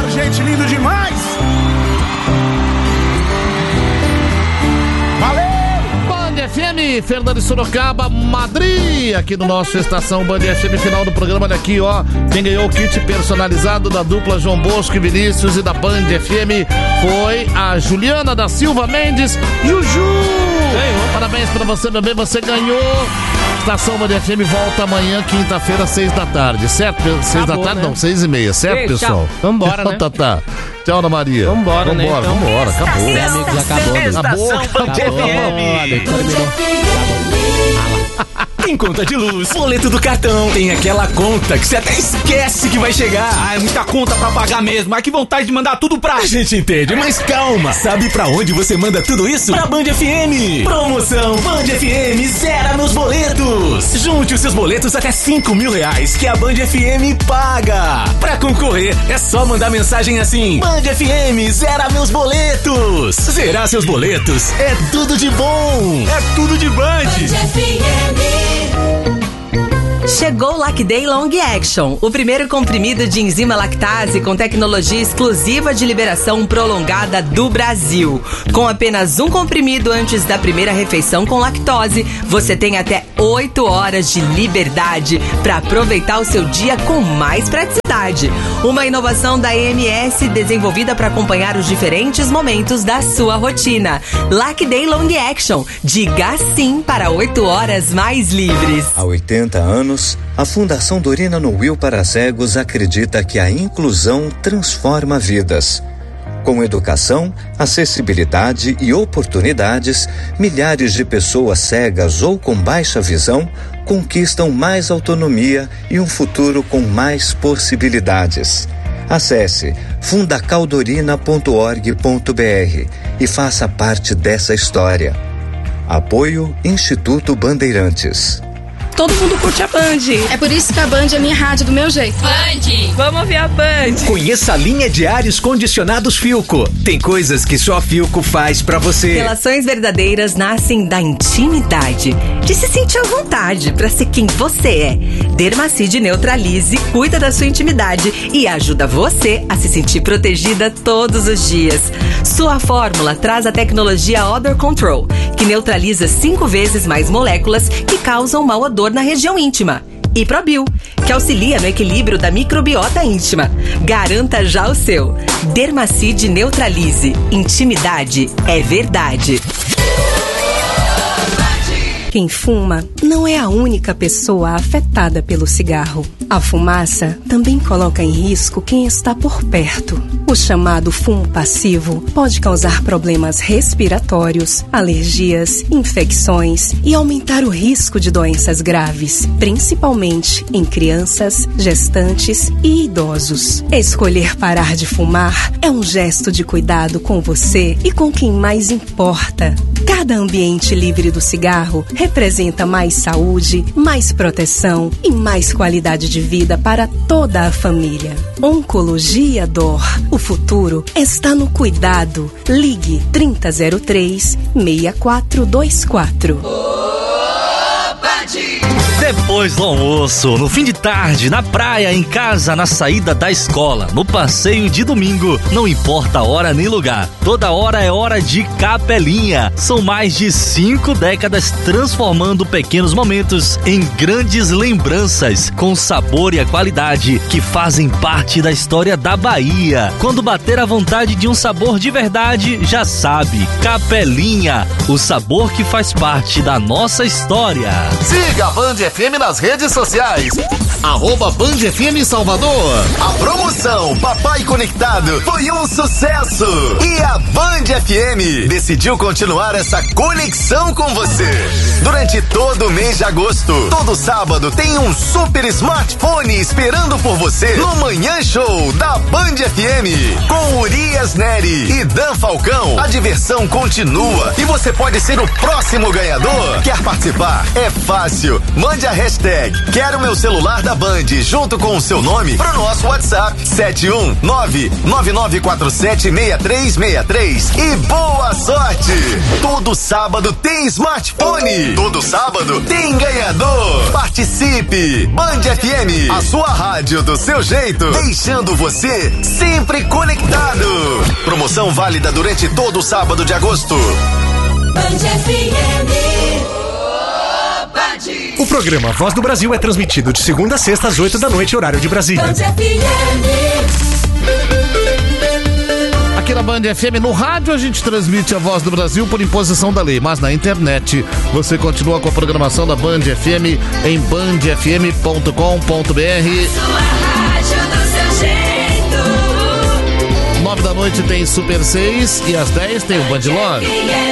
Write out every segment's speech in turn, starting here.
ar, gente, lindo demais! Valeu! Band FM, Fernando de Sorocaba, Madrid, aqui no nosso Estação Band FM, final do programa. Olha aqui, ó, quem ganhou o kit personalizado da dupla João Bosco e Vinícius e da Band FM foi a Juliana da Silva Mendes. Juju! Parabéns pra você, bebê, você ganhou. Estação Band FM volta amanhã, quinta-feira, 6 da tarde, certo? 6 da tarde, né? Não, 6h30, certo, Ei, pessoal? Vambora, né? Tá. Tchau, Ana Maria. Vambora, né? Vambora, acabou. Tem conta de luz, boleto do cartão, tem aquela conta que você até esquece que vai chegar. É muita conta pra pagar mesmo, mas que vontade de mandar tudo pra... A gente entende, mas calma. Sabe pra onde você manda tudo isso? Pra Band FM. Promoção Band FM zera nos boletos. Junte os seus boletos até R$5.000 que a Band FM paga. Pra concorrer, é só mandar mensagem assim: Band FM zera meus boletos. Zerar seus boletos é tudo de bom. É tudo de Band. Chegou o Lac Day Long Action, o primeiro comprimido de enzima lactase com tecnologia exclusiva de liberação prolongada do Brasil. Com apenas um comprimido antes da primeira refeição com lactose, você tem até 8 horas de liberdade para aproveitar o seu dia com mais praticidade. Uma inovação da EMS desenvolvida para acompanhar os diferentes momentos da sua rotina. Lac Day Long Action, diga sim para 8 horas mais livres. Há 80 anos, a Fundação Dorina no Will para Cegos acredita que a inclusão transforma vidas. Com educação, acessibilidade e oportunidades, milhares de pessoas cegas ou com baixa visão conquistam mais autonomia e um futuro com mais possibilidades. Acesse fundacaldorina.org.br e faça parte dessa história. Apoio Instituto Bandeirantes. Todo mundo curte a Band. É por isso que a Band é minha rádio do meu jeito. Band! Vamos ouvir a Band. Conheça a linha de ares condicionados Philco. Tem coisas que só a Philco faz pra você. Relações verdadeiras nascem da intimidade, de se sentir à vontade pra ser quem você é. Dermacide Neutralize cuida da sua intimidade e ajuda você a se sentir protegida todos os dias. Sua fórmula traz a tecnologia Odor Control, que neutraliza 5 vezes mais moléculas que causam mau odor na região íntima. E Probil, que auxilia no equilíbrio da microbiota íntima. Garanta já o seu. Dermacide Neutralize. Intimidade é verdade. Quem fuma não é a única pessoa afetada pelo cigarro. A fumaça também coloca em risco quem está por perto. O chamado fumo passivo pode causar problemas respiratórios, alergias, infecções e aumentar o risco de doenças graves, principalmente em crianças, gestantes e idosos. Escolher parar de fumar é um gesto de cuidado com você e com quem mais importa. Cada ambiente livre do cigarro representa mais saúde, mais proteção e mais qualidade de vida para toda a família. Oncologia Dor. O futuro está no cuidado. Ligue 3003-6424. Depois do almoço, no fim de tarde, na praia, em casa, na saída da escola, no passeio de domingo, não importa a hora nem lugar, toda hora é hora de Capelinha. São mais de 5 décadas transformando pequenos momentos em grandes lembranças, com o sabor e a qualidade que fazem parte da história da Bahia. Quando bater a vontade de um sabor de verdade, já sabe, Capelinha, o sabor que faz parte da nossa história. Siga a Band FM nas redes sociais. @Band FM Salvador. A promoção Papai Conectado foi um sucesso. E a Band FM decidiu continuar essa conexão com você. Durante todo o mês de agosto, todo sábado tem um super smartphone esperando por você no Manhã Show da Band FM. Com Urias Neri e Dan Falcão, a diversão continua e você pode ser o próximo ganhador. Quer participar? É fácil. Mande a hashtag Quero Meu Celular da Band junto com o seu nome pro nosso WhatsApp 71999476363 e boa sorte! Todo sábado tem smartphone, todo sábado tem ganhador. Participe! Band FM, a sua rádio do seu jeito, deixando você sempre conectado. Promoção válida durante todo o sábado de agosto. O programa Voz do Brasil é transmitido de segunda a sexta às 8 da noite, horário de Brasília. Aqui na Band FM, no rádio a gente transmite a Voz do Brasil por imposição da lei, mas na internet você continua com a programação da Band FM em bandfm.com.br. Sua rádio do seu jeito. 9 da noite tem Super 6 e às 10 tem o Band Love.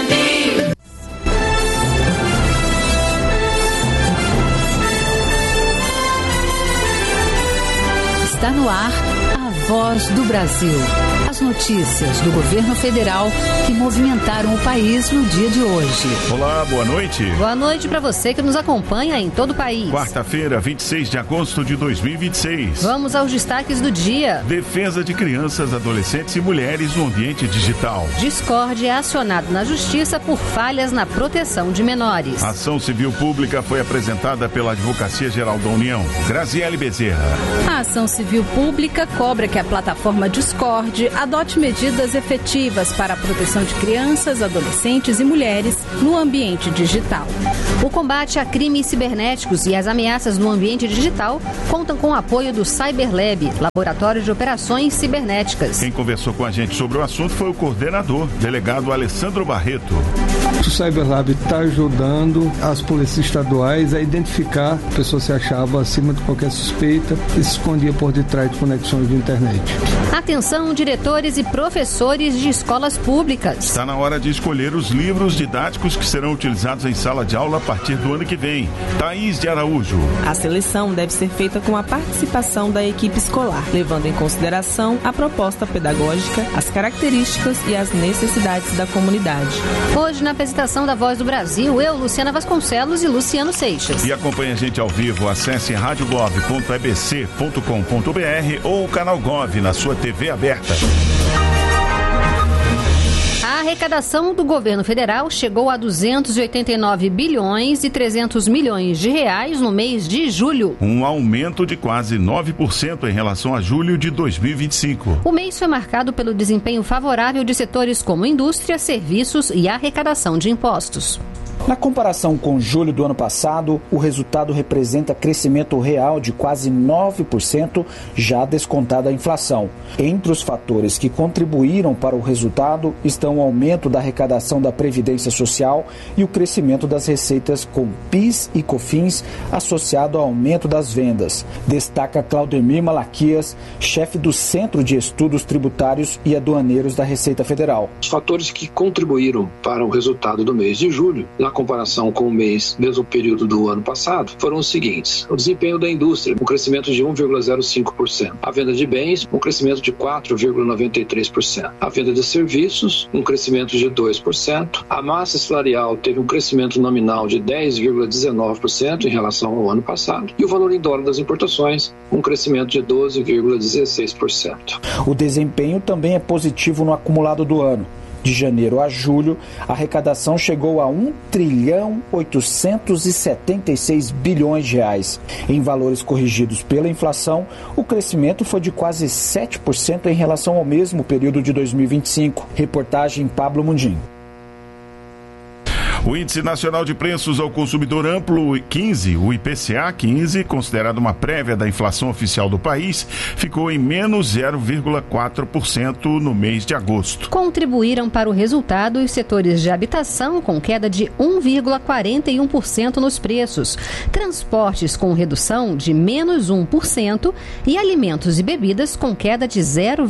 Está no ar a Voz do Brasil. As notícias do governo federal que movimentaram o país no dia de hoje. Olá, boa noite. Boa noite para você que nos acompanha em todo o país. Quarta-feira, 26 de agosto de 2026. Vamos aos destaques do dia. Defesa de crianças, adolescentes e mulheres no ambiente digital. Discord é acionado na justiça por falhas na proteção de menores. A ação civil pública foi apresentada pela Advocacia Geral da União. Graziele Bezerra. A ação civil pública cobra que a plataforma Discord adote medidas efetivas para a proteção de crianças, adolescentes e mulheres no ambiente digital. O combate a crimes cibernéticos e as ameaças no ambiente digital contam com o apoio do CyberLab, Laboratório de Operações Cibernéticas. Quem conversou com a gente sobre o assunto foi o coordenador, delegado Alessandro Barreto. O CyberLab está ajudando as polícias estaduais a identificar a pessoa se achava acima de qualquer suspeita e se escondia por detrás de conexões de internet. Atenção, diretores e professores de escolas públicas. Está na hora de escolher os livros didáticos que serão utilizados em sala de aula a partir do ano que vem. Thaís de Araújo. A seleção deve ser feita com a participação da equipe escolar, levando em consideração a proposta pedagógica, as características e as necessidades da comunidade. Hoje, na apresentação da Voz do Brasil, eu, Luciana Vasconcelos e Luciano Seixas. E acompanhe a gente ao vivo, acesse radiogov.ebc.com.br ou o canal Gov na sua TV aberta. A arrecadação do governo federal chegou a 289 bilhões e 300 milhões de reais no mês de julho. Um aumento de quase 9% em relação a julho de 2025. O mês foi marcado pelo desempenho favorável de setores como indústria, serviços e arrecadação de impostos. Na comparação com julho do ano passado, o resultado representa crescimento real de quase 9%, já descontada a inflação. Entre os fatores que contribuíram para o resultado estão o aumento da arrecadação da Previdência Social e o crescimento das receitas com PIS e COFINS associado ao aumento das vendas. Destaca Claudemir Malaquias, chefe do Centro de Estudos Tributários e Aduaneiros da Receita Federal. Os fatores que contribuíram para o resultado do mês de julho, na comparação com o mesmo período do ano passado, foram os seguintes: o desempenho da indústria, um crescimento de 1,05%. A venda de bens, um crescimento de 4,93%. A venda de serviços, um crescimento de 2%. A massa salarial teve um crescimento nominal de 10,19% em relação ao ano passado. E o valor em dólar das importações, um crescimento de 12,16%. O desempenho também é positivo no acumulado do ano. De janeiro a julho, a arrecadação chegou a 1,876 bilhões de reais. Em valores corrigidos pela inflação, o crescimento foi de quase 7% em relação ao mesmo período de 2025. Reportagem Pablo Mundim. O Índice Nacional de Preços ao Consumidor Amplo 15, o IPCA 15, considerado uma prévia da inflação oficial do país, ficou em menos 0,4% no mês de agosto. Contribuíram para o resultado os setores de habitação, com queda de 1,41% nos preços, transportes com redução de menos 1% e alimentos e bebidas com queda de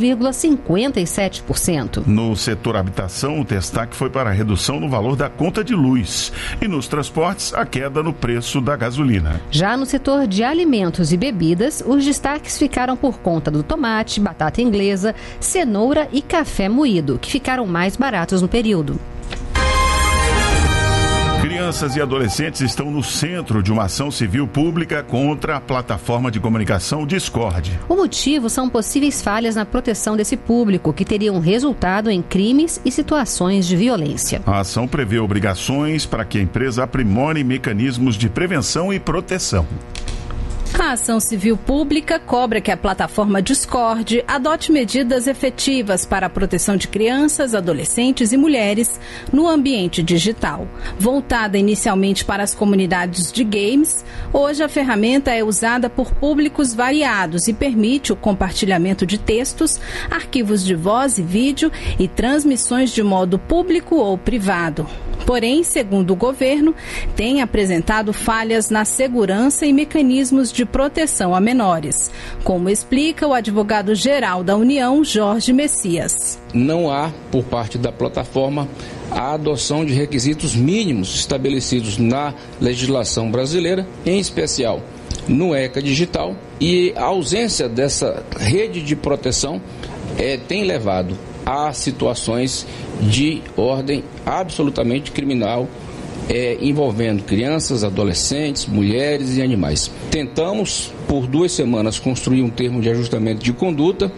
0,57%. No setor habitação, o destaque foi para a redução no valor da conta de luz. E nos transportes, a queda no preço da gasolina. Já no setor de alimentos e bebidas, os destaques ficaram por conta do tomate, batata inglesa, cenoura e café moído, que ficaram mais baratos no período. Crianças e adolescentes estão no centro de uma ação civil pública contra a plataforma de comunicação Discord. O motivo são possíveis falhas na proteção desse público, que teriam resultado em crimes e situações de violência. A ação prevê obrigações para que a empresa aprimore mecanismos de prevenção e proteção. A ação civil pública cobra que a plataforma Discord adote medidas efetivas para a proteção de crianças, adolescentes e mulheres no ambiente digital. Voltada inicialmente para as comunidades de games, hoje a ferramenta é usada por públicos variados e permite o compartilhamento de textos, arquivos de voz e vídeo e transmissões de modo público ou privado. Porém, segundo o governo, tem apresentado falhas na segurança e mecanismos de proteção a menores, como explica o advogado-geral da União, Jorge Messias. Não há, por parte da plataforma, a adoção de requisitos mínimos estabelecidos na legislação brasileira, em especial no ECA Digital, e a ausência dessa rede de proteção tem levado a situações de ordem absolutamente criminal, envolvendo crianças, adolescentes, mulheres e animais. Tentamos, por 2 semanas, construir um termo de ajustamento de conduta.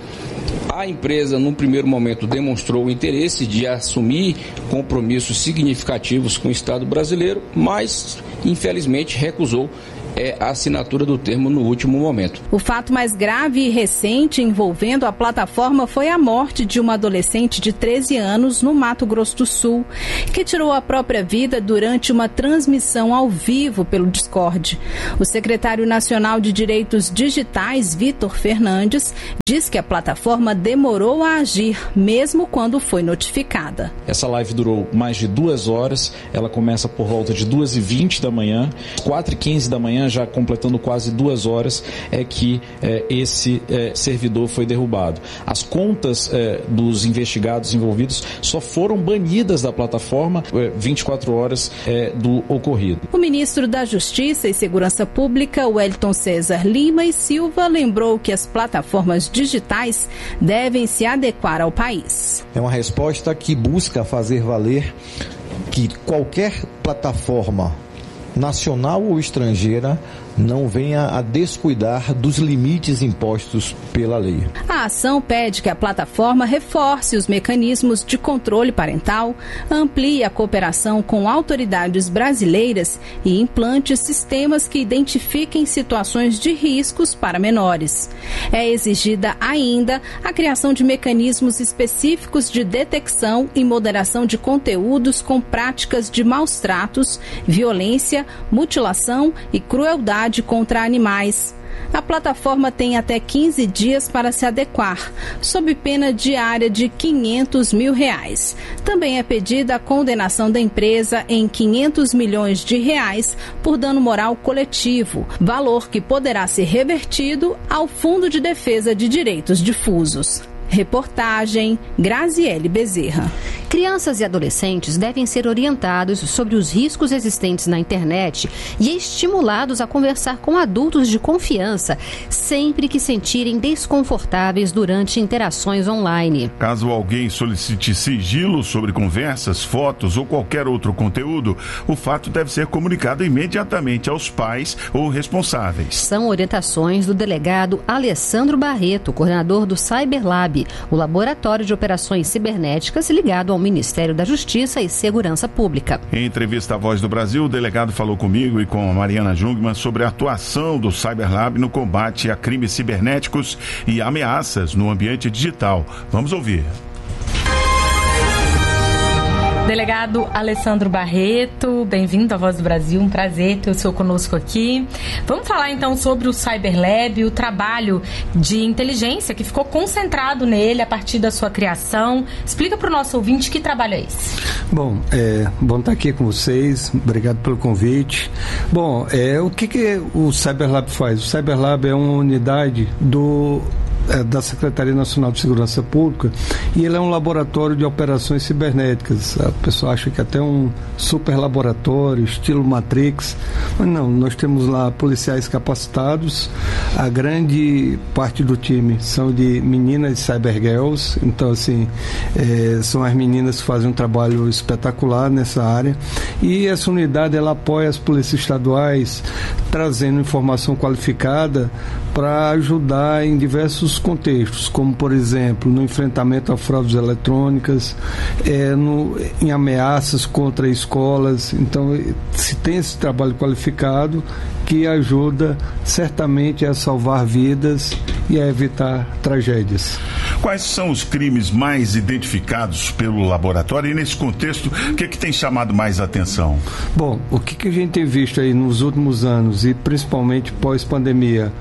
A empresa, num primeiro momento, demonstrou o interesse de assumir compromissos significativos com o Estado brasileiro, mas, infelizmente, recusou a assinatura do termo no último momento. O fato mais grave e recente envolvendo a plataforma foi a morte de uma adolescente de 13 anos no Mato Grosso do Sul, que tirou a própria vida durante uma transmissão ao vivo pelo Discord. O secretário nacional de Direitos Digitais, Vitor Fernandes, diz que a plataforma demorou a agir, mesmo quando foi notificada. Essa live durou mais de 2 horas, ela começa por volta de 2h20 da manhã, 4h15 da manhã, já completando quase 2 horas, é que esse servidor foi derrubado. As contas dos investigados envolvidos só foram banidas da plataforma 24 horas do ocorrido. O ministro da Justiça e Segurança Pública, Wellington César Lima e Silva, lembrou que as plataformas digitais devem se adequar ao país. É uma resposta que busca fazer valer que qualquer plataforma nacional ou estrangeira não venha a descuidar dos limites impostos pela lei. A ação pede que a plataforma reforce os mecanismos de controle parental, amplie a cooperação com autoridades brasileiras e implante sistemas que identifiquem situações de riscos para menores. É exigida ainda a criação de mecanismos específicos de detecção e moderação de conteúdos com práticas de maus tratos, violência, mutilação e crueldade contra animais. A plataforma tem até 15 dias para se adequar, sob pena diária de R$500 mil. Também é pedida a condenação da empresa em R$500 milhões por dano moral coletivo, valor que poderá ser revertido ao Fundo de Defesa de Direitos Difusos. Reportagem Graziele Bezerra. Crianças e adolescentes devem ser orientados sobre os riscos existentes na internet e estimulados a conversar com adultos de confiança sempre que sentirem desconfortáveis durante interações online. Caso alguém solicite sigilo sobre conversas, fotos ou qualquer outro conteúdo, o fato deve ser comunicado imediatamente aos pais ou responsáveis. São orientações do delegado Alessandro Barreto, coordenador do Cyberlab, o laboratório de operações cibernéticas ligado ao Ministério da Justiça e Segurança Pública. Em entrevista à Voz do Brasil, o delegado falou comigo e com a Mariana Jungmann sobre a atuação do Cyberlab no combate a crimes cibernéticos e ameaças no ambiente digital. Vamos ouvir. Delegado Alessandro Barreto, bem-vindo à Voz do Brasil, um prazer ter o senhor conosco aqui. Vamos falar então sobre o Cyberlab, o trabalho de inteligência que ficou concentrado nele a partir da sua criação. Explica para o nosso ouvinte que trabalho é esse. Bom, bom estar aqui com vocês, obrigado pelo convite. Bom, o que o Cyberlab faz? O Cyberlab é uma unidade da Secretaria Nacional de Segurança Pública e ele é um laboratório de operações cibernéticas. A pessoa acha que até um super laboratório, estilo Matrix, mas não, nós temos lá policiais capacitados, a grande parte do time são de meninas cybergirls, então assim, são as meninas que fazem um trabalho espetacular nessa área, e essa unidade ela apoia as polícias estaduais, trazendo informação qualificada para ajudar em diversos contextos, como por exemplo no enfrentamento a fraudes eletrônicas, em ameaças contra escolas. Então, se tem esse trabalho qualificado, que ajuda certamente a salvar vidas e a evitar tragédias. Quais são os crimes mais identificados pelo laboratório e, nesse contexto, o que tem chamado mais atenção? Bom, o que a gente tem visto aí nos últimos anos e principalmente pós-pandemia,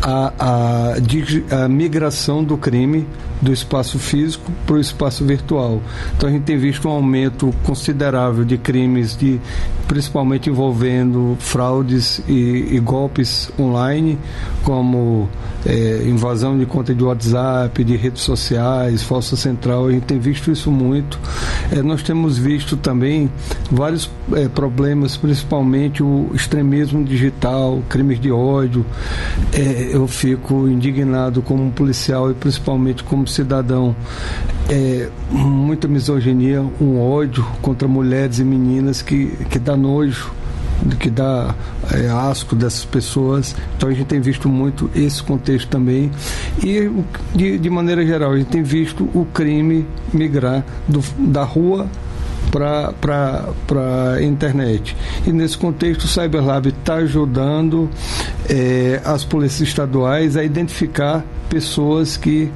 a migração do crime do espaço físico para o espaço virtual. Então a gente tem visto um aumento considerável de crimes, principalmente envolvendo fraudes e golpes online, como invasão de conta de WhatsApp, de redes sociais, falsa central. A gente tem visto isso muito. Nós temos visto também vários problemas, principalmente o extremismo digital, crimes de ódio. Eu fico indignado como policial e principalmente como cidadão. Muita misoginia, um ódio contra mulheres e meninas que dá nojo, que dá asco dessas pessoas. Então a gente tem visto muito esse contexto também e de maneira geral a gente tem visto o crime migrar da rua para a internet. E nesse contexto o CyberLab está ajudando as polícias estaduais a identificar pessoas que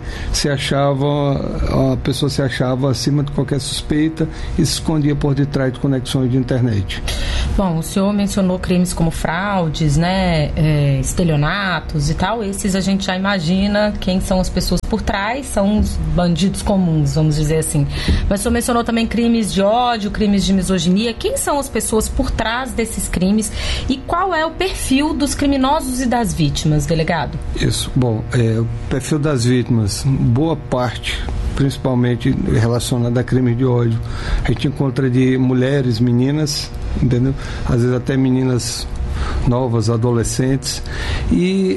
a pessoa se achava acima de qualquer suspeita e se escondia por detrás de conexões de internet. Bom, o senhor mencionou crimes como fraudes, né, estelionatos e tal. Esses a gente já imagina quem são as pessoas por trás, são os bandidos comuns, vamos dizer assim. Mas o senhor mencionou também crimes de ódio, crimes de misoginia. Quem são as pessoas por trás desses crimes e qual é o perfil dos criminosos e das vítimas, delegado? Isso, bom, o perfil das vítimas, boa parte, principalmente relacionada a crimes de ódio, a gente encontra de mulheres, meninas, entendeu? Às vezes até meninas novas, adolescentes. E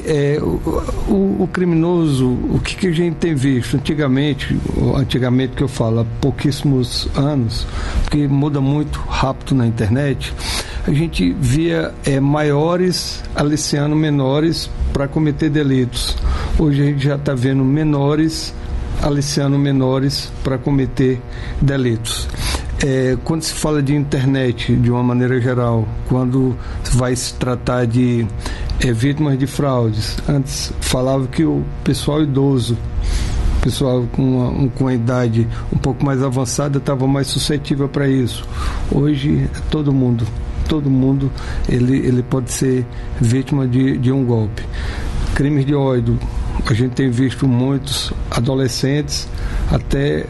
o criminoso, o que a gente tem visto antigamente que eu falo, há pouquíssimos anos, porque muda muito rápido na internet, a gente via maiores aliciando menores para cometer delitos. Hoje a gente já está vendo menores aliciando menores para cometer delitos. Quando se fala de internet de uma maneira geral, quando vai se tratar de vítimas de fraudes, antes falava que o pessoal idoso, pessoal com a idade um pouco mais avançada estava mais suscetível para isso. Hoje todo mundo ele pode ser vítima de um golpe. Crimes de ódio, a gente tem visto muitos adolescentes, até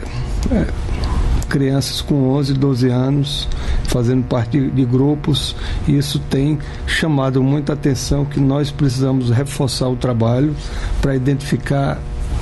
crianças com 11, 12 anos fazendo parte de grupos, e isso tem chamado muita atenção, que nós precisamos reforçar o trabalho para identificar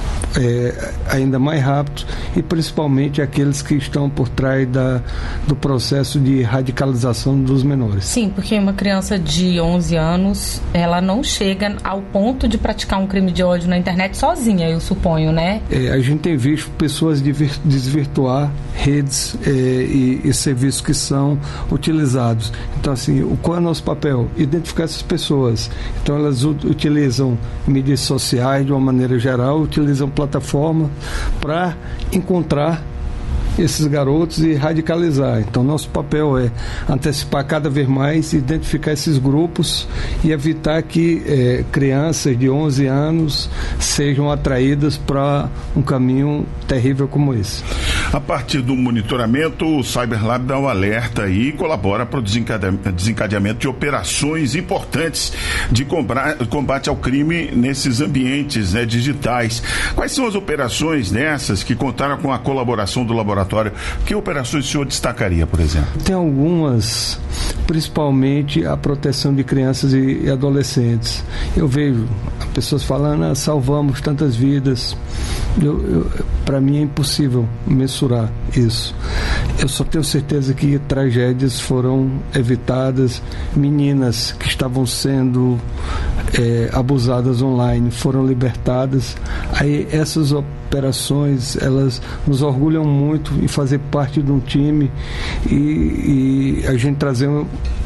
ainda mais rápido, e principalmente aqueles que estão por trás do processo de radicalização dos menores. Sim, porque uma criança de 11 anos, ela não chega ao ponto de praticar um crime de ódio na internet sozinha, eu suponho, né? A gente tem visto pessoas desvirtuar redes e serviços que são utilizados. Então, assim, qual é o nosso papel? Identificar essas pessoas. Então, elas utilizam mídias sociais de uma maneira geral, utilizam plataforma para encontrar esses garotos e radicalizar. Então nosso papel é antecipar cada vez mais, identificar esses grupos e evitar que crianças de 11 anos sejam atraídas para um caminho terrível como esse. A partir do monitoramento, o CyberLab dá um alerta e colabora para o desencadeamento de operações importantes de combate ao crime nesses ambientes digitais. Quais são as operações dessas que contaram com a colaboração do laboratório? Que operações o senhor destacaria, por exemplo? Tem algumas, principalmente a proteção de crianças e adolescentes. Eu vejo pessoas falando, salvamos tantas vidas. Para mim é impossível mensurar isso. Eu só tenho certeza que tragédias foram evitadas, meninas que estavam sendo abusadas online foram libertadas. Aí essas operações, elas nos orgulham muito em fazer parte de um time e a gente trazer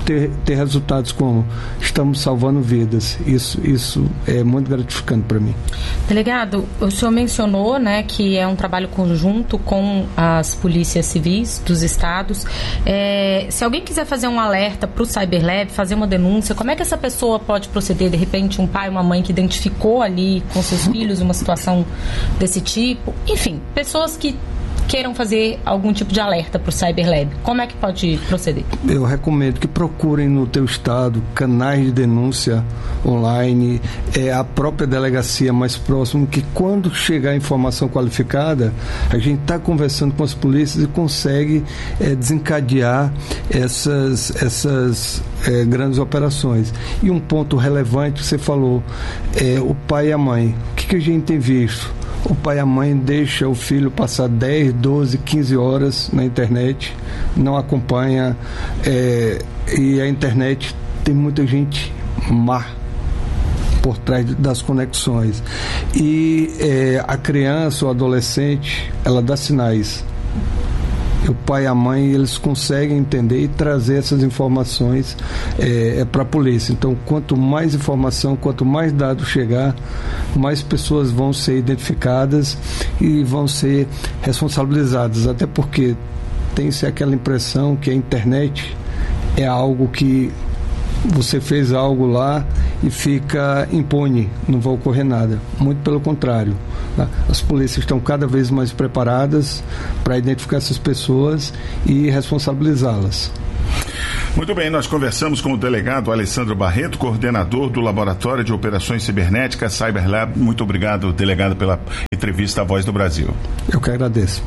ter resultados como estamos salvando vidas. Isso é muito gratificante para mim. Delegado, o senhor mencionou, né, que é um trabalho conjunto com as polícias civis dos estados. Se alguém quiser fazer um alerta para o CyberLab, fazer uma denúncia, como é que essa pessoa pode proceder? De repente, um pai, uma mãe que identificou ali com seus filhos uma situação desse tipo. Enfim, pessoas que queiram fazer algum tipo de alerta para o CyberLab, como é que pode proceder? Eu recomendo que procurem no teu estado canais de denúncia online, a própria delegacia mais próxima, que quando chegar a informação qualificada, a gente está conversando com as polícias e consegue desencadear essas grandes operações. E um ponto relevante que você falou, o pai e a mãe. O que a gente tem visto? O pai e a mãe deixam o filho passar 10, 12, 15 horas na internet, não acompanha, e a internet tem muita gente má por trás das conexões. E a criança ou adolescente, ela dá sinais. O pai e a mãe, eles conseguem entender e trazer essas informações para a polícia. Então, quanto mais informação, quanto mais dados chegar, mais pessoas vão ser identificadas e vão ser responsabilizadas. Até porque tem-se aquela impressão que a internet é algo que você fez algo lá e fica impune, não vai ocorrer nada. Muito pelo contrário. As polícias estão cada vez mais preparadas para identificar essas pessoas e responsabilizá-las. Muito bem, nós conversamos com o delegado Alessandro Barreto, coordenador do Laboratório de Operações Cibernéticas CyberLab. Muito obrigado, delegado, pela entrevista à Voz do Brasil. Eu que agradeço.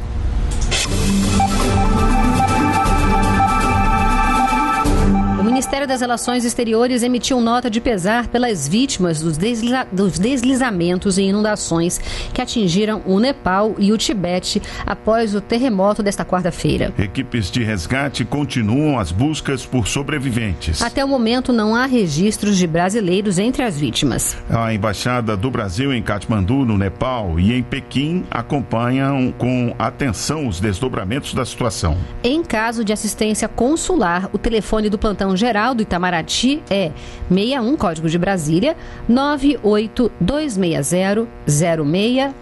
O Ministério das Relações Exteriores emitiu nota de pesar pelas vítimas dos deslizamentos e inundações que atingiram o Nepal e o Tibete após o terremoto desta quarta-feira. Equipes de resgate continuam as buscas por sobreviventes. Até o momento não há registros de brasileiros entre as vítimas. A Embaixada do Brasil em Katmandu, no Nepal, e em Pequim acompanham com atenção os desdobramentos da situação. Em caso de assistência consular, o telefone do plantão geral do Itamaraty é 61, código de Brasília, 98260-0610.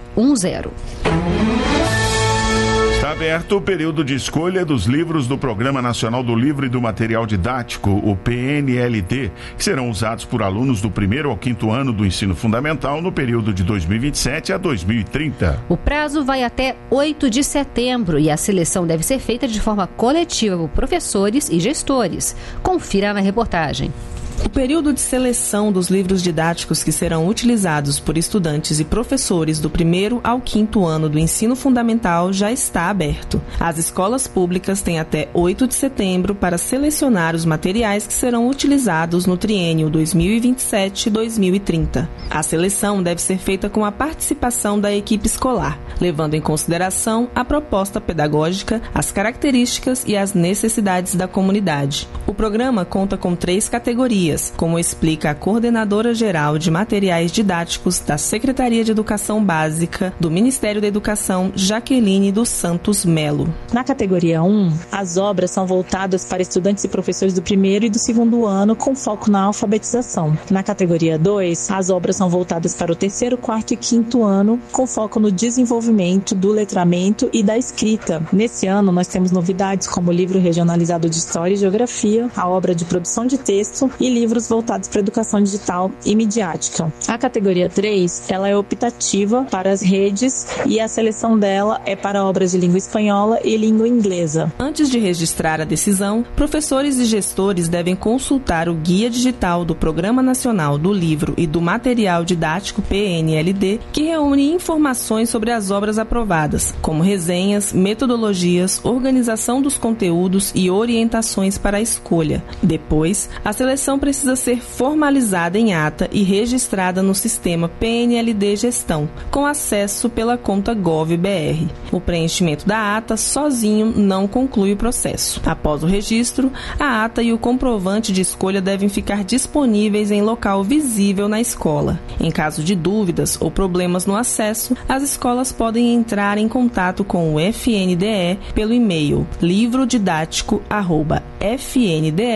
Está aberto o período de escolha dos livros do Programa Nacional do Livro e do Material Didático, o PNLD, que serão usados por alunos do 1º ao 5º ano do ensino fundamental no período de 2027 a 2030. O prazo vai até 8 de setembro e a seleção deve ser feita de forma coletiva por professores e gestores. Confira na reportagem. O período de seleção dos livros didáticos que serão utilizados por estudantes e professores do 1º ao 5º ano do ensino fundamental já está aberto. As escolas públicas têm até 8 de setembro para selecionar os materiais que serão utilizados no triênio 2027-2030. A seleção deve ser feita com a participação da equipe escolar, levando em consideração a proposta pedagógica, as características e as necessidades da comunidade. O programa conta com 3 categorias, como explica a coordenadora geral de materiais didáticos da Secretaria de Educação Básica do Ministério da Educação, Jaqueline dos Santos Melo. Na categoria 1, as obras são voltadas para estudantes e professores do 1º e do 2º ano, com foco na alfabetização. Na categoria 2, as obras são voltadas para o 3º, 4º e 5º ano, com foco no desenvolvimento do letramento e da escrita. Nesse ano, nós temos novidades como o livro regionalizado de História e Geografia, a obra de produção de texto e livros voltados para educação digital e midiática. A categoria 3, ela é optativa para as redes e a seleção dela é para obras de língua espanhola e língua inglesa. Antes de registrar a decisão, professores e gestores devem consultar o guia digital do Programa Nacional do Livro e do Material Didático PNLD, que reúne informações sobre as obras aprovadas, como resenhas, metodologias, organização dos conteúdos e orientações para a escolha. Depois, a seleção precisa ser formalizada em ata e registrada no sistema PNLD Gestão, com acesso pela conta GovBR. O preenchimento da ata sozinho não conclui o processo. Após o registro, a ata e o comprovante de escolha devem ficar disponíveis em local visível na escola. Em caso de dúvidas ou problemas no acesso, as escolas podem entrar em contato com o FNDE pelo e-mail livrodidático@fnde.gov.br.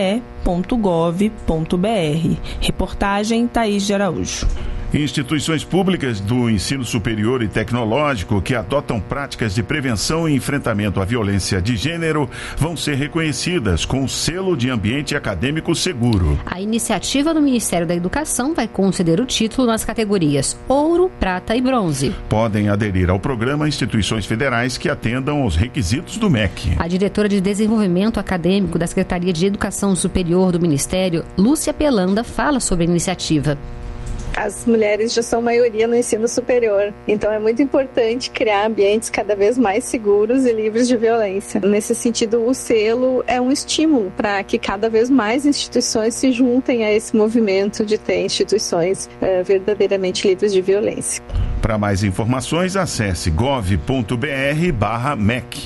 Reportagem Thaís de Araújo. Instituições públicas do ensino superior e tecnológico que adotam práticas de prevenção e enfrentamento à violência de gênero vão ser reconhecidas com o selo de ambiente acadêmico seguro. A iniciativa do Ministério da Educação vai conceder o título nas categorias ouro, prata e bronze. Podem aderir ao programa instituições federais que atendam aos requisitos do MEC. A diretora de Desenvolvimento Acadêmico da Secretaria de Educação Superior do Ministério, Lúcia Pelanda, fala sobre a iniciativa. As mulheres já são maioria no ensino superior, então é muito importante criar ambientes cada vez mais seguros e livres de violência. Nesse sentido, o selo é um estímulo para que cada vez mais instituições se juntem a esse movimento de ter instituições verdadeiramente livres de violência. Para mais informações, acesse gov.br/MEC.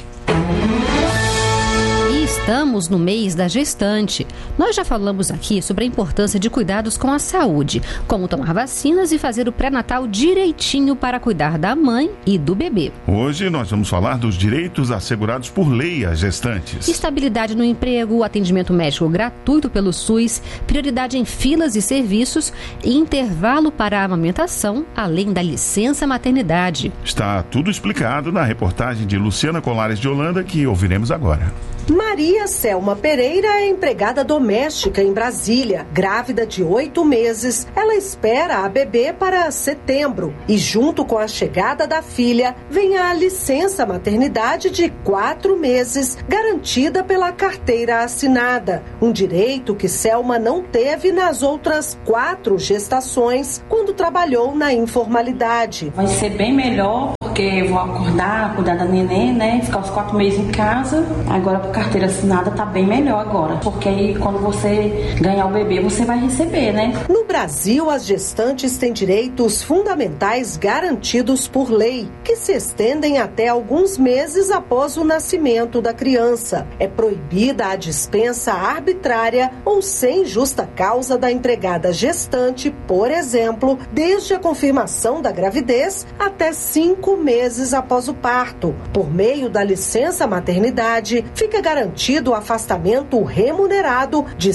Estamos no mês da gestante. Nós já falamos aqui sobre a importância de cuidados com a saúde, como tomar vacinas e fazer o pré-natal direitinho para cuidar da mãe e do bebê. Hoje nós vamos falar dos direitos assegurados por lei às gestantes. Estabilidade no emprego, atendimento médico gratuito pelo SUS, prioridade em filas e serviços e intervalo para a amamentação, além da licença maternidade. Está tudo explicado na reportagem de Luciana Colares de Holanda, que ouviremos agora. Maria Selma Pereira é empregada doméstica em Brasília. Grávida de 8 meses, ela espera a bebê para setembro. E junto com a chegada da filha, vem a licença maternidade de 4 meses, garantida pela carteira assinada. Um direito que Selma não teve nas outras 4 gestações, quando trabalhou na informalidade. Vai ser bem melhor, porque eu vou acordar, cuidar da neném, né? Ficar os 4 meses em casa. Agora, por carteira assinada, tá bem melhor agora. Porque aí, quando você ganhar o bebê, você vai receber, né? No Brasil, as gestantes têm direitos fundamentais garantidos por lei, que se estendem até alguns meses após o nascimento da criança. É proibida a dispensa arbitrária ou sem justa causa da empregada gestante, por exemplo, desde a confirmação da gravidez até 5 meses após o parto. Por meio da licença maternidade, fica garantido o afastamento remunerado de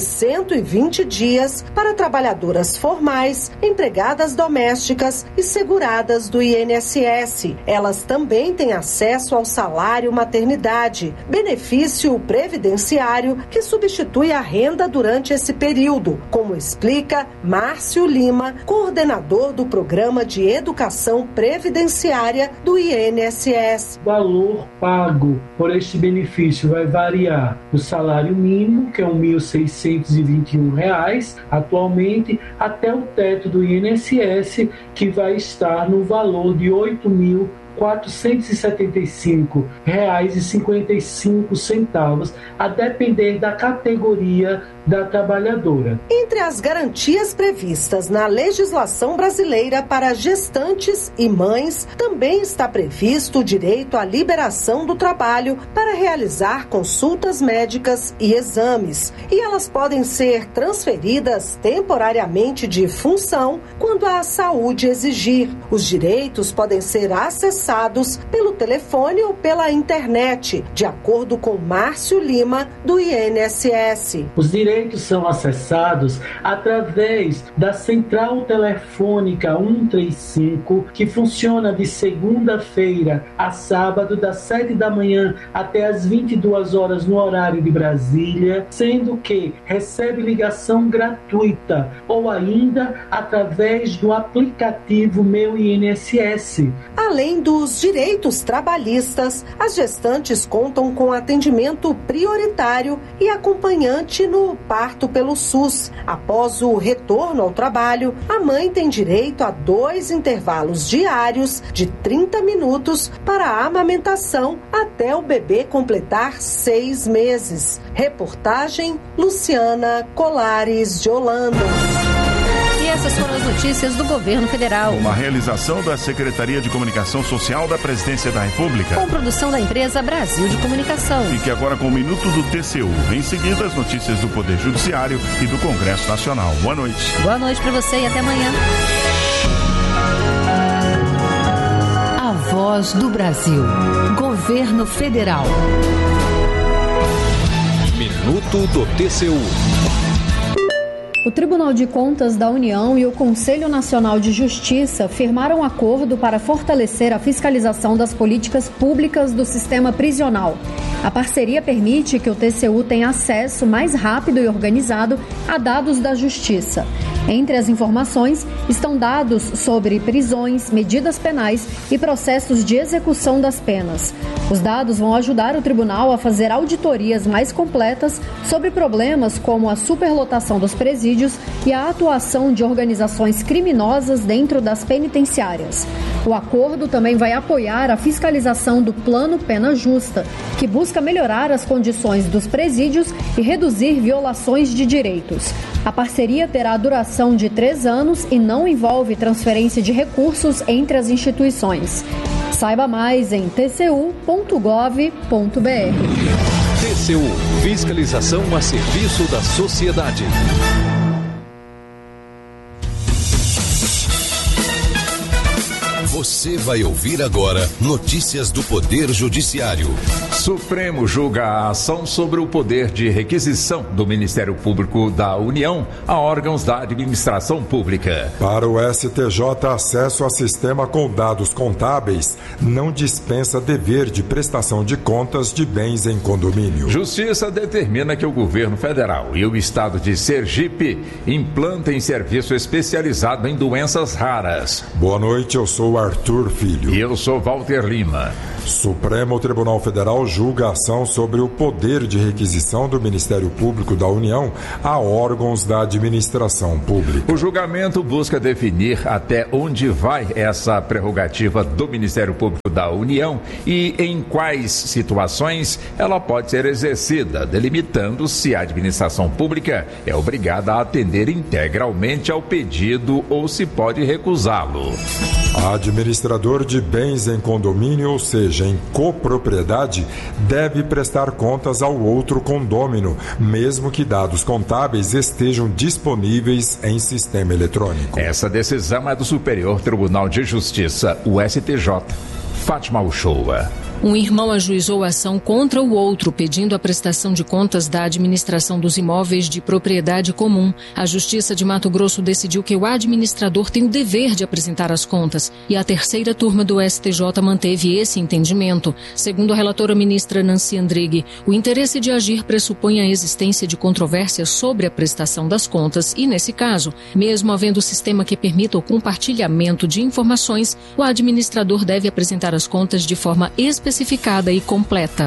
120 dias para trabalhadoras formais, empregadas domésticas e seguradas do INSS. Elas também têm acesso ao salário maternidade, benefício previdenciário que substitui a renda durante esse período, como explica Márcio Lima, coordenador do Programa de Educação Previdenciária do INSS. O valor pago por este benefício vai variar do salário mínimo, que é R$ 1.621 atualmente, até o teto do INSS, que vai estar no valor de R$ 8.475,55, a depender da categoria da trabalhadora. Entre as garantias previstas na legislação brasileira para gestantes e mães, também está previsto o direito à liberação do trabalho para realizar consultas médicas e exames. E elas podem ser transferidas temporariamente de função quando a saúde exigir. Os direitos podem ser acessados pelo telefone ou pela internet, de acordo com Márcio Lima, do INSS. Os direitos são acessados através da central telefônica 135, que funciona de segunda-feira a sábado, das 7 da manhã até as 22 horas no horário de Brasília, sendo que recebe ligação gratuita ou ainda através do aplicativo Meu INSS. Além dos direitos trabalhistas, as gestantes contam com atendimento prioritário e acompanhante no parto pelo SUS. Após o retorno ao trabalho, a mãe tem direito a 2 intervalos diários de 30 minutos para a amamentação até o bebê completar 6 meses. Reportagem Luciana Colares de Holanda. E essas foram as notícias do governo federal. Uma realização da Secretaria de Comunicação Social da Presidência da República. Com produção da empresa Brasil de Comunicação. Fique agora com o Minuto do TCU. Em seguida, as notícias do Poder Judiciário e do Congresso Nacional. Boa noite. Boa noite para você e até amanhã. A Voz do Brasil. Governo Federal. Minuto do TCU. O Tribunal de Contas da União e o Conselho Nacional de Justiça firmaram acordo para fortalecer a fiscalização das políticas públicas do sistema prisional. A parceria permite que o TCU tenha acesso mais rápido e organizado a dados da Justiça. Entre as informações estão dados sobre prisões, medidas penais e processos de execução das penas. Os dados vão ajudar o tribunal a fazer auditorias mais completas sobre problemas como a superlotação dos presídios e a atuação de organizações criminosas dentro das penitenciárias. O acordo também vai apoiar a fiscalização do Plano Pena Justa, que busca melhorar as condições dos presídios e reduzir violações de direitos. A parceria terá duração de 3 anos e não envolve transferência de recursos entre as instituições. Saiba mais em tcu.gov.br. TCU, fiscalização a serviço da sociedade. Você vai ouvir agora notícias do Poder Judiciário. Supremo julga a ação sobre o poder de requisição do Ministério Público da União a órgãos da administração pública. Para o STJ, acesso a sistema com dados contábeis não dispensa dever de prestação de contas de bens em condomínio. Justiça determina que o governo federal e o estado de Sergipe implantem serviço especializado em doenças raras. Boa noite, eu sou Arthur Filho. E eu sou Walter Lima. Supremo Tribunal Federal julga a ação sobre o poder de requisição do Ministério Público da União a órgãos da administração pública. O julgamento busca definir até onde vai essa prerrogativa do Ministério Público da União e em quais situações ela pode ser exercida, delimitando se a administração pública é obrigada a atender integralmente ao pedido ou se pode recusá-lo. Administrador de bens em condomínio, ou seja, em copropriedade, deve prestar contas ao outro condômino, mesmo que dados contábeis estejam disponíveis em sistema eletrônico. Essa decisão é do Superior Tribunal de Justiça, o STJ. Fátima Uchoa. Um irmão ajuizou a ação contra o outro, pedindo a prestação de contas da administração dos imóveis de propriedade comum. A Justiça de Mato Grosso decidiu que o administrador tem o dever de apresentar as contas e a terceira turma do STJ manteve esse entendimento. Segundo a relatora ministra Nancy Andrighi, o interesse de agir pressupõe a existência de controvérsias sobre a prestação das contas e, nesse caso, mesmo havendo sistema que permita o compartilhamento de informações, o administrador deve apresentar as contas de forma especificada e completa.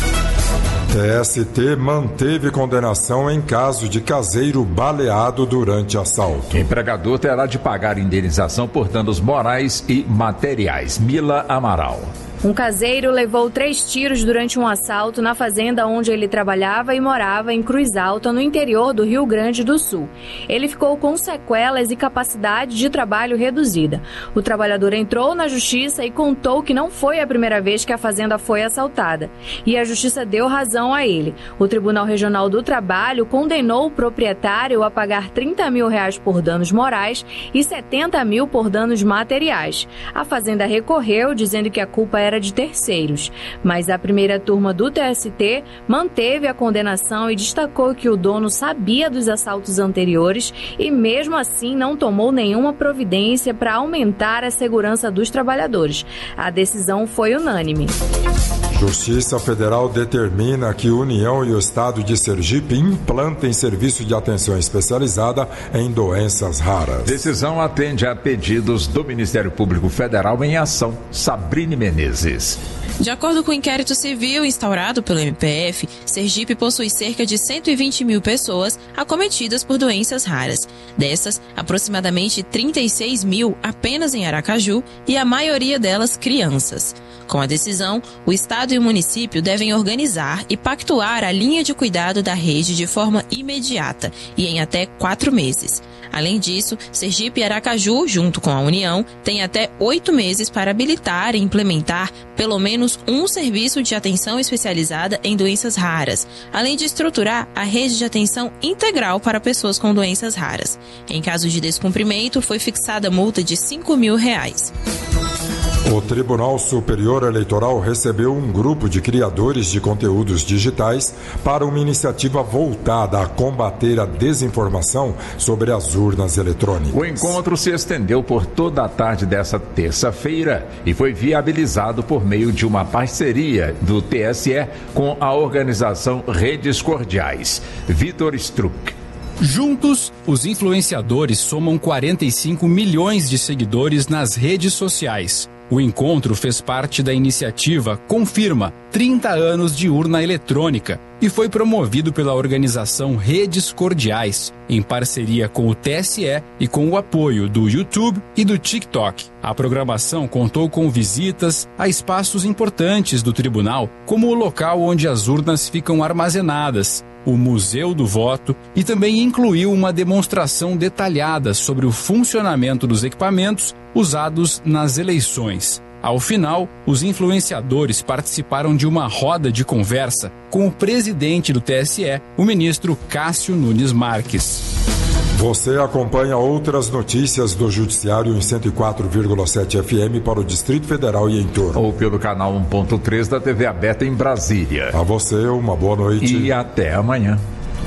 TST manteve condenação em caso de caseiro baleado durante assalto. Empregador terá de pagar indenização por danos morais e materiais. Mila Amaral. Um caseiro levou 3 tiros durante um assalto na fazenda onde ele trabalhava e morava em Cruz Alta, no interior do Rio Grande do Sul. Ele ficou com sequelas e capacidade de trabalho reduzida. O trabalhador entrou na justiça e contou que não foi a primeira vez que a fazenda foi assaltada. E a justiça deu razão a ele. O Tribunal Regional do Trabalho condenou o proprietário a pagar R$30 mil por danos morais e R$70 mil por danos materiais. A fazenda recorreu, dizendo que a culpa era de terceiros, mas a primeira turma do TST manteve a condenação e destacou que o dono sabia dos assaltos anteriores e mesmo assim não tomou nenhuma providência para aumentar a segurança dos trabalhadores. A decisão foi unânime. Justiça Federal determina que União e o Estado de Sergipe implantem serviço de atenção especializada em doenças raras. Decisão atende a pedidos do Ministério Público Federal em ação. Sabrine Menezes. De acordo com o inquérito civil instaurado pelo MPF, Sergipe possui cerca de 120 mil pessoas acometidas por doenças raras. Dessas, aproximadamente 36 mil apenas em Aracaju e a maioria delas crianças. Com a decisão, o Estado e o município devem organizar e pactuar a linha de cuidado da rede de forma imediata e em até 4 meses. Além disso, Sergipe e Aracaju, junto com a União, têm até 8 meses para habilitar e implementar pelo menos um serviço de atenção especializada em doenças raras, além de estruturar a rede de atenção integral para pessoas com doenças raras. Em caso de descumprimento, foi fixada multa de R$5 mil. O Tribunal Superior Eleitoral recebeu um grupo de criadores de conteúdos digitais para uma iniciativa voltada a combater a desinformação sobre as urnas eletrônicas. O encontro se estendeu por toda a tarde dessa terça-feira e foi viabilizado por meio de uma parceria do TSE com a organização Redes Cordiais. Vitor Struck. Juntos, os influenciadores somam 45 milhões de seguidores nas redes sociais. O encontro fez parte da iniciativa Confirma 30 anos de urna eletrônica e foi promovido pela organização Redes Cordiais, em parceria com o TSE e com o apoio do YouTube e do TikTok. A programação contou com visitas a espaços importantes do tribunal, como o local onde as urnas ficam armazenadas, o Museu do Voto, e também incluiu uma demonstração detalhada sobre o funcionamento dos equipamentos usados nas eleições. Ao final, os influenciadores participaram de uma roda de conversa com o presidente do TSE, o ministro Cássio Nunes Marques. Você acompanha outras notícias do Judiciário em 104,7 FM para o Distrito Federal e em torno. Ou pelo canal 1.3 da TV aberta em Brasília. A você, uma boa noite. E até amanhã.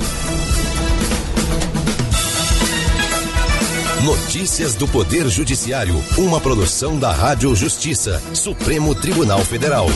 Notícias do Poder Judiciário, uma produção da Rádio Justiça, Supremo Tribunal Federal.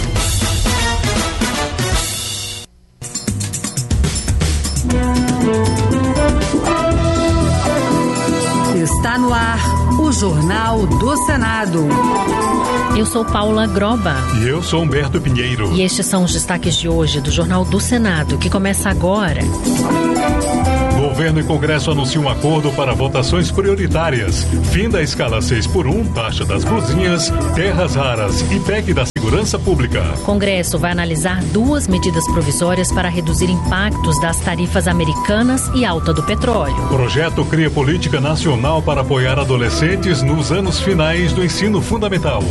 Está no ar o Jornal do Senado. Eu sou Paula Groba. E eu sou Humberto Pinheiro. E estes são os destaques de hoje do Jornal do Senado, que começa agora. Governo e Congresso anunciam um acordo para votações prioritárias. Fim da escala 6x1, taxa das blusinhas, terras raras e PEC da Segurança Pública. Congresso vai analisar 2 medidas provisórias para reduzir impactos das tarifas americanas e alta do petróleo. Projeto cria política nacional para apoiar adolescentes nos anos finais do ensino fundamental.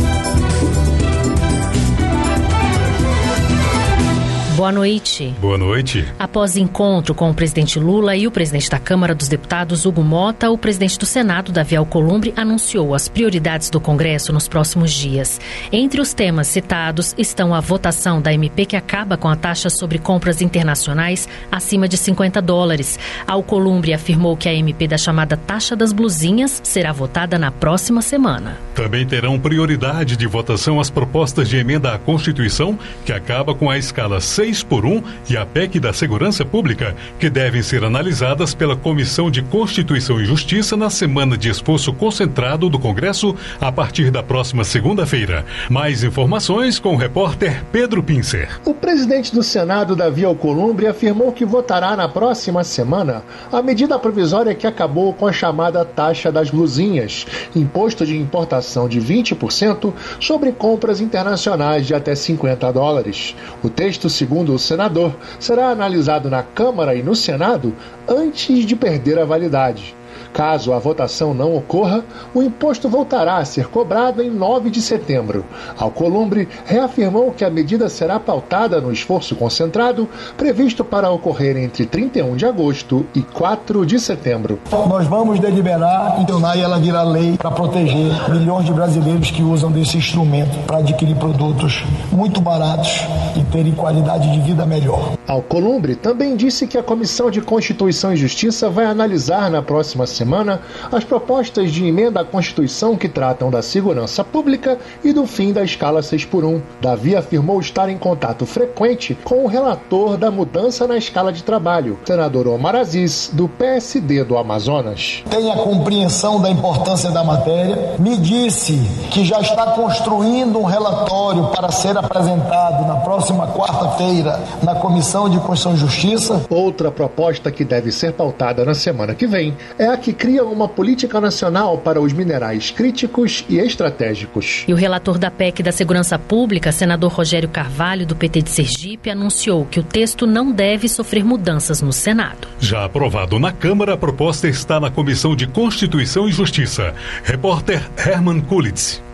Boa noite. Boa noite. Após encontro com o presidente Lula e o presidente da Câmara dos Deputados, Hugo Mota, o presidente do Senado, Davi Alcolumbre, anunciou as prioridades do Congresso nos próximos dias. Entre os temas citados estão a votação da MP que acaba com a taxa sobre compras internacionais acima de $50. Alcolumbre afirmou que a MP da chamada taxa das blusinhas será votada na próxima semana. Também terão prioridade de votação as propostas de emenda à Constituição que acaba com a escala 6x1 e a PEC da Segurança Pública, que devem ser analisadas pela Comissão de Constituição e Justiça na semana de esforço concentrado do Congresso a partir da próxima segunda-feira. Mais informações com o repórter Pedro Pincer. O presidente do Senado, Davi Alcolumbre, afirmou que votará na próxima semana a medida provisória que acabou com a chamada taxa das blusinhas, imposto de importação de 20% sobre compras internacionais de até $50. O texto, segundo o senador, será analisado na Câmara e no Senado antes de perder a validade. Caso a votação não ocorra, o imposto voltará a ser cobrado em 9 de setembro. Alcolumbre reafirmou que a medida será pautada no esforço concentrado previsto para ocorrer entre 31 de agosto e 4 de setembro. Nós vamos deliberar, tornar e ela virar lei para proteger milhões de brasileiros que usam desse instrumento para adquirir produtos muito baratos e terem qualidade de vida melhor. Alcolumbre também disse que a Comissão de Constituição e Justiça vai analisar na próxima semana as propostas de emenda à Constituição que tratam da segurança pública e do fim da escala 6x1. Davi afirmou estar em contato frequente com o relator da mudança na escala de trabalho, senador Omar Aziz, do PSD do Amazonas. Tem a compreensão da importância da matéria, me disse que já está construindo um relatório para ser apresentado na próxima quarta-feira na Comissão de Constituição e Justiça. Outra proposta que deve ser pautada na semana que vem é a que cria uma política nacional para os minerais críticos e estratégicos. E o relator da PEC da Segurança Pública, senador Rogério Carvalho, do PT de Sergipe, anunciou que o texto não deve sofrer mudanças no Senado. Já aprovado na Câmara, a proposta está na Comissão de Constituição e Justiça. Repórter Herman Kulitz.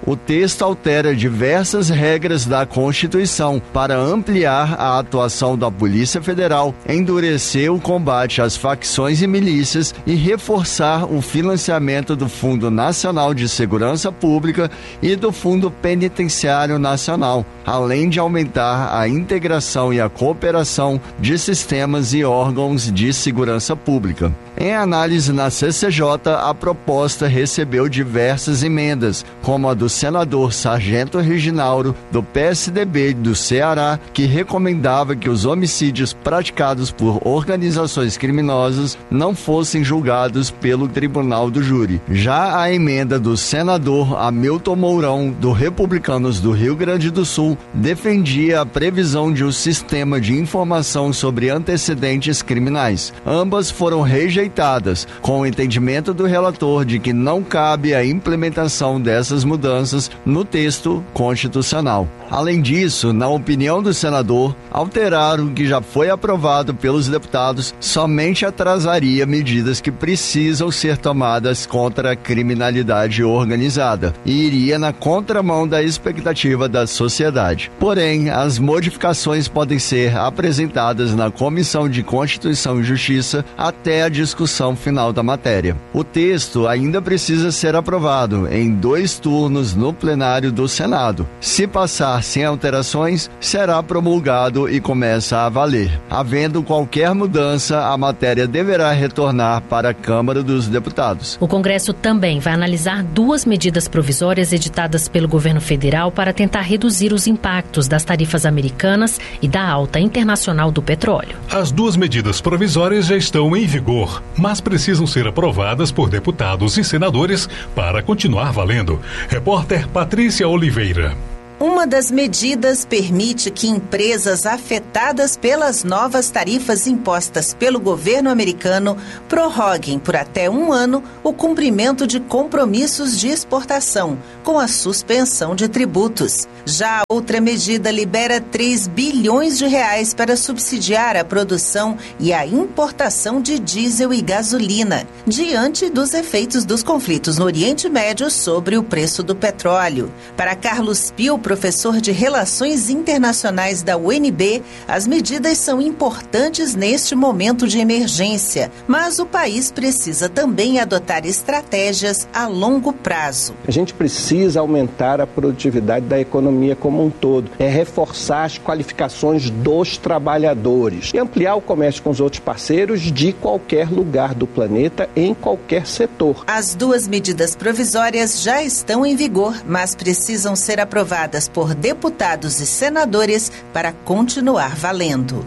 O texto altera diversas regras da Constituição para ampliar a atuação da Polícia Federal, endurecer o combate às facções e milícias e reforçar o financiamento do Fundo Nacional de Segurança Pública e do Fundo Penitenciário Nacional, além de aumentar a integração e a cooperação de sistemas e órgãos de segurança pública. Em análise na CCJ, a proposta recebeu diversas emendas, como a do senador Sargento Reginauro, do PSDB do Ceará, que recomendava que os homicídios praticados por organizações criminosas não fossem julgados pelo Tribunal do Júri. Já a emenda do senador Hamilton Mourão, do Republicanos do Rio Grande do Sul, defendia a previsão de um sistema de informação sobre antecedentes criminais. Ambas foram rejeitadas, com o entendimento do relator de que não cabe a implementação dessas mudanças no texto constitucional. Além disso, na opinião do senador, alterar o que já foi aprovado pelos deputados somente atrasaria medidas que precisam ser tomadas contra a criminalidade organizada e iria na contramão da expectativa da sociedade. Porém, as modificações podem ser apresentadas na Comissão de Constituição e Justiça até a discussão final da matéria. O texto ainda precisa ser aprovado em 2 turnos no plenário do Senado. Se passar sem alterações, será promulgado e começa a valer. Havendo qualquer mudança, a matéria deverá retornar para a Câmara dos Deputados. O Congresso também vai analisar 2 medidas provisórias editadas pelo governo federal para tentar reduzir os impactos das tarifas americanas e da alta internacional do petróleo. As 2 medidas provisórias já estão em vigor, mas precisam ser aprovadas por deputados e senadores para continuar valendo. Repórter Patrícia Oliveira. Uma das medidas permite que empresas afetadas pelas novas tarifas impostas pelo governo americano prorroguem por até 1 ano o cumprimento de compromissos de exportação, com a suspensão de tributos. Já a outra medida libera 3 bilhões de reais para subsidiar a produção e a importação de diesel e gasolina, diante dos efeitos dos conflitos no Oriente Médio sobre o preço do petróleo. Para Carlos Pio, professor de Relações Internacionais da UNB, as medidas são importantes neste momento de emergência, mas o país precisa também adotar estratégias a longo prazo. A gente precisa aumentar a produtividade da economia como um todo, reforçar as qualificações dos trabalhadores e ampliar o comércio com os outros parceiros de qualquer lugar do planeta, em qualquer setor. As 2 medidas provisórias já estão em vigor, mas precisam ser aprovadas por deputados e senadores para continuar valendo.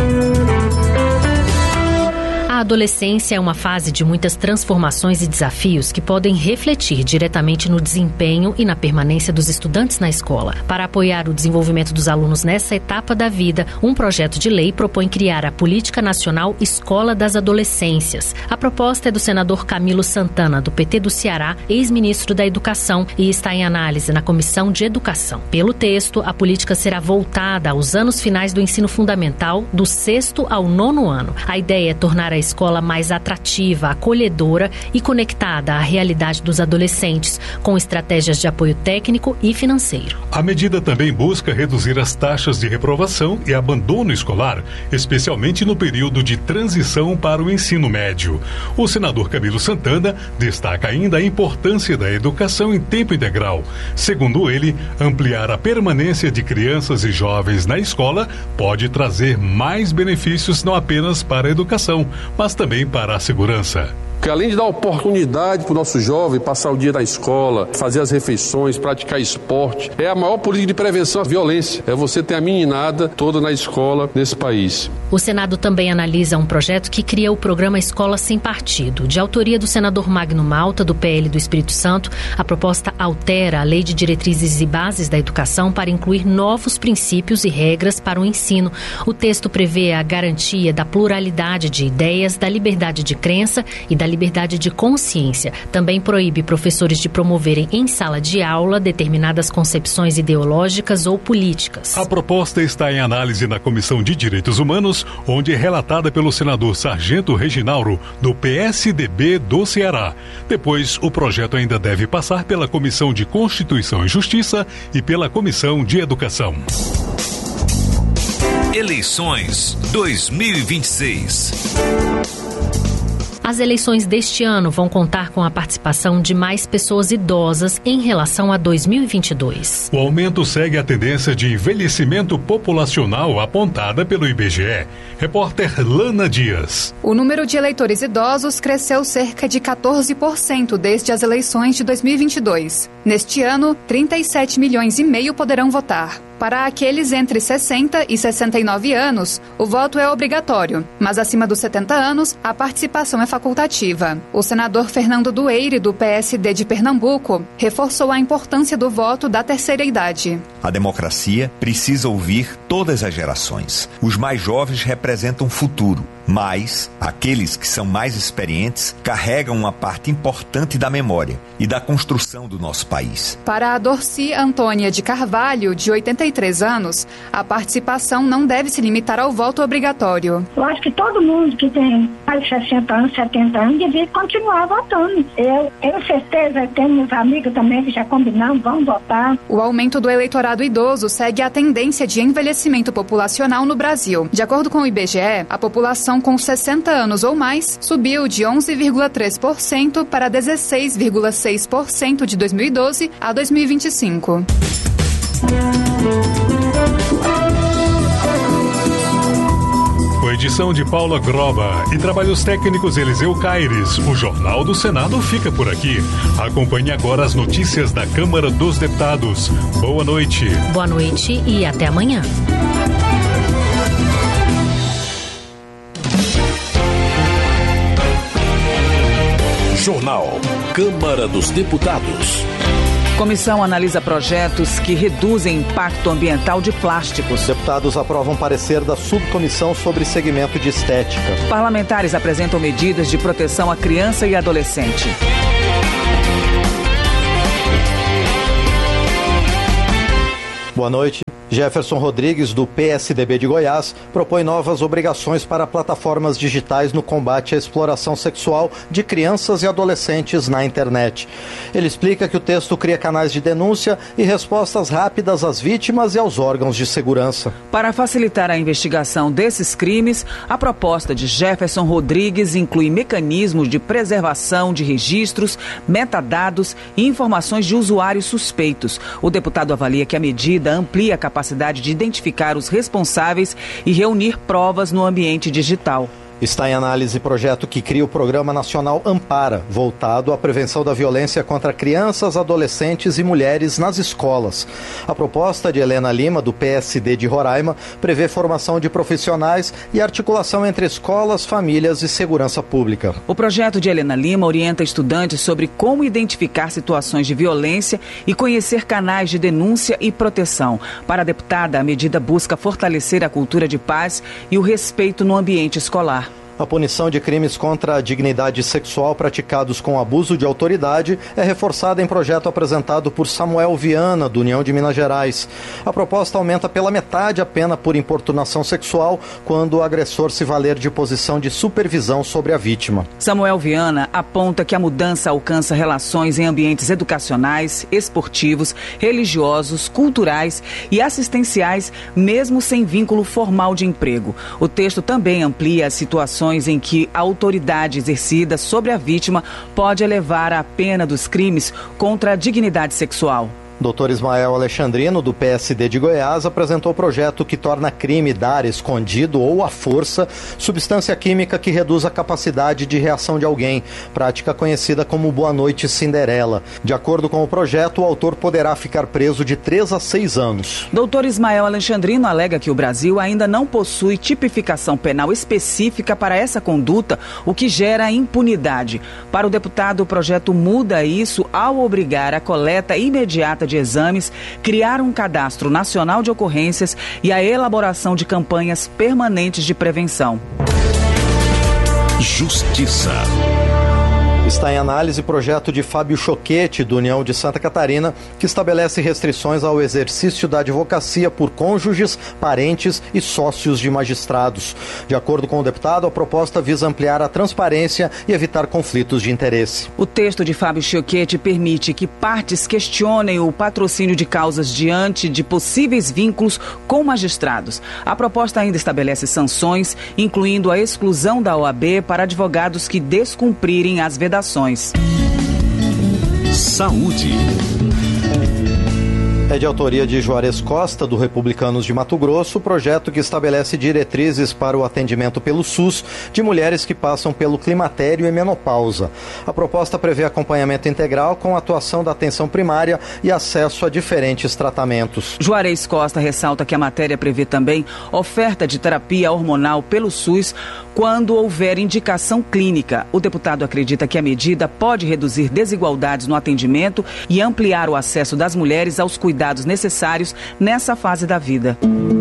A adolescência é uma fase de muitas transformações e desafios que podem refletir diretamente no desempenho e na permanência dos estudantes na escola. Para apoiar o desenvolvimento dos alunos nessa etapa da vida, um projeto de lei propõe criar a Política Nacional Escola das Adolescências. A proposta é do senador Camilo Santana, do PT do Ceará, ex-ministro da Educação, e está em análise na Comissão de Educação. Pelo texto, a política será voltada aos anos finais do ensino fundamental, do 6º ao 9º ano. A ideia é tornar a escola mais atrativa, acolhedora e conectada à realidade dos adolescentes, com estratégias de apoio técnico e financeiro. A medida também busca reduzir as taxas de reprovação e abandono escolar, especialmente no período de transição para o ensino médio. O senador Camilo Santana destaca ainda a importância da educação em tempo integral. Segundo ele, ampliar a permanência de crianças e jovens na escola pode trazer mais benefícios não apenas para a educação, mas também para a segurança. Que além de dar oportunidade para o nosso jovem passar o dia na escola, fazer as refeições, praticar esporte, é a maior política de prevenção à violência. É você ter a meninada toda na escola nesse país. O Senado também analisa um projeto que cria o programa Escola Sem Partido. De autoria do senador Magno Malta, do PL do Espírito Santo, a proposta altera a Lei de Diretrizes e Bases da Educação para incluir novos princípios e regras para o ensino. O texto prevê a garantia da pluralidade de ideias, da liberdade de crença e da liberdade de consciência. Também proíbe professores de promoverem em sala de aula determinadas concepções ideológicas ou políticas. A proposta está em análise na Comissão de Direitos Humanos, onde é relatada pelo senador Sargento Reginauro, do PSDB do Ceará. Depois, o projeto ainda deve passar pela Comissão de Constituição e Justiça e pela Comissão de Educação. Eleições 2026. As eleições deste ano vão contar com a participação de mais pessoas idosas em relação a 2022. O aumento segue a tendência de envelhecimento populacional apontada pelo IBGE. Repórter Lana Dias. O número de eleitores idosos cresceu cerca de 14% desde as eleições de 2022. Neste ano, 37 milhões e meio poderão votar. Para aqueles entre 60 e 69 anos, o voto é obrigatório, mas acima dos 70 anos, a participação é facultativa. O senador Fernando Dueire, do PSD de Pernambuco, reforçou a importância do voto da terceira idade. A democracia precisa ouvir todas as gerações. Os mais jovens representam o futuro, mas aqueles que são mais experientes carregam uma parte importante da memória e da construção do nosso país. Para a Dorci Antônia de Carvalho, de 83 anos, a participação não deve se limitar ao voto obrigatório. Eu acho que todo mundo que tem mais de 60 anos, 70 anos, devia continuar votando. Eu certeza, tenho meus amigos também que já combinamos, vamos votar. O aumento do eleitorado idoso segue a tendência de envelhecimento populacional no Brasil. De acordo com o IBGE, a população com 60 anos ou mais subiu de 11,3% para 16,6% de 2012 a 2025. Com edição de Paula Groba e trabalhos técnicos Eliseu Caires, o Jornal do Senado fica por aqui. Acompanhe agora as notícias da Câmara dos Deputados. Boa noite. Boa noite e até amanhã. Jornal Câmara dos Deputados. Comissão analisa projetos que reduzem impacto ambiental de plásticos. Deputados aprovam parecer da subcomissão sobre segmento de estética. Parlamentares apresentam medidas de proteção à criança e adolescente. Boa noite. Jefferson Rodrigues, do PSDB de Goiás, propõe novas obrigações para plataformas digitais no combate à exploração sexual de crianças e adolescentes na internet. Ele explica que o texto cria canais de denúncia e respostas rápidas às vítimas e aos órgãos de segurança. Para facilitar a investigação desses crimes, a proposta de Jefferson Rodrigues inclui mecanismos de preservação de registros, metadados e informações de usuários suspeitos. O deputado avalia que a medida amplia a capacidade de identificar os responsáveis e reunir provas no ambiente digital. Está em análise projeto que cria o Programa Nacional Ampara, voltado à prevenção da violência contra crianças, adolescentes e mulheres nas escolas. A proposta de Helena Lima, do PSD de Roraima, prevê formação de profissionais e articulação entre escolas, famílias e segurança pública. O projeto de Helena Lima orienta estudantes sobre como identificar situações de violência e conhecer canais de denúncia e proteção. Para a deputada, a medida busca fortalecer a cultura de paz e o respeito no ambiente escolar. A punição de crimes contra a dignidade sexual praticados com abuso de autoridade é reforçada em projeto apresentado por Samuel Viana, do União de Minas Gerais. A proposta aumenta pela metade a pena por importunação sexual quando o agressor se valer de posição de supervisão sobre a vítima. Samuel Viana aponta que a mudança alcança relações em ambientes educacionais, esportivos, religiosos, culturais e assistenciais, mesmo sem vínculo formal de emprego. O texto também amplia as situações em que a autoridade exercida sobre a vítima pode elevar a pena dos crimes contra a dignidade sexual. Dr. Ismael Alexandrino, do PSD de Goiás, apresentou o projeto que torna crime dar escondido ou à força substância química que reduz a capacidade de reação de alguém, prática conhecida como Boa Noite Cinderela. De acordo com o projeto, o autor poderá ficar preso de 3 a 6 anos. Dr. Ismael Alexandrino alega que o Brasil ainda não possui tipificação penal específica para essa conduta, o que gera impunidade. Para o deputado, o projeto muda isso ao obrigar a coleta imediata de exames, criar um cadastro nacional de ocorrências e a elaboração de campanhas permanentes de prevenção. Justiça. Está em análise o projeto de Fábio Choquete, do União de Santa Catarina, que estabelece restrições ao exercício da advocacia por cônjuges, parentes e sócios de magistrados. De acordo com o deputado, a proposta visa ampliar a transparência e evitar conflitos de interesse. O texto de Fábio Choquete permite que partes questionem o patrocínio de causas diante de possíveis vínculos com magistrados. A proposta ainda estabelece sanções, incluindo a exclusão da OAB para advogados que descumprirem as vedações. Saúde. É de autoria de Juarez Costa, do Republicanos de Mato Grosso, o projeto que estabelece diretrizes para o atendimento pelo SUS de mulheres que passam pelo climatério e menopausa. A proposta prevê acompanhamento integral com atuação da atenção primária e acesso a diferentes tratamentos. Juarez Costa ressalta que a matéria prevê também oferta de terapia hormonal pelo SUS quando houver indicação clínica. O deputado acredita que a medida pode reduzir desigualdades no atendimento e ampliar o acesso das mulheres aos cuidados necessários nessa fase da vida.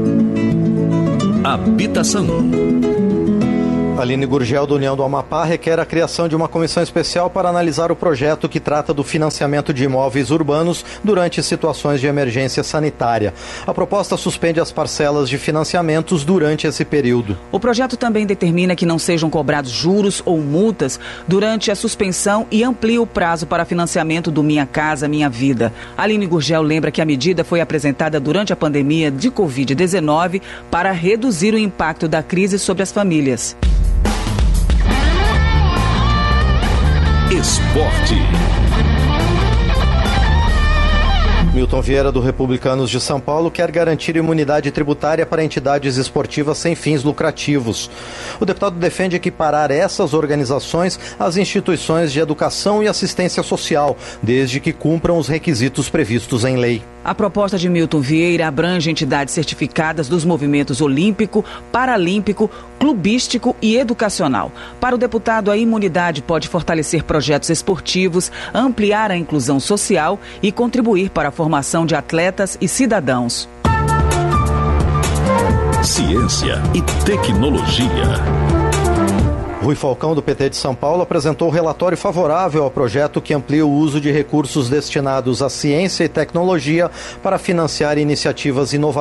Habitação. Aline Gurgel, do União do Amapá, requer a criação de uma comissão especial para analisar o projeto que trata do financiamento de imóveis urbanos durante situações de emergência sanitária. A proposta suspende as parcelas de financiamentos durante esse período. O projeto também determina que não sejam cobrados juros ou multas durante a suspensão e amplia o prazo para financiamento do Minha Casa Minha Vida. Aline Gurgel lembra que a medida foi apresentada durante a pandemia de Covid-19 para reduzir o impacto da crise sobre as famílias. Esporte. Milton Vieira, do Republicanos de São Paulo, quer garantir imunidade tributária para entidades esportivas sem fins lucrativos. O deputado defende equiparar essas organizações às instituições de educação e assistência social, desde que cumpram os requisitos previstos em lei. A proposta de Milton Vieira abrange entidades certificadas dos movimentos olímpico, paralímpico, clubístico e educacional. Para o deputado, a imunidade pode fortalecer projetos esportivos, ampliar a inclusão social e contribuir para a formação de atletas e cidadãos. Ciência e tecnologia. Rui Falcão, do PT de São Paulo, apresentou relatório favorável ao projeto que amplia o uso de recursos destinados à ciência e tecnologia para financiar iniciativas inovadoras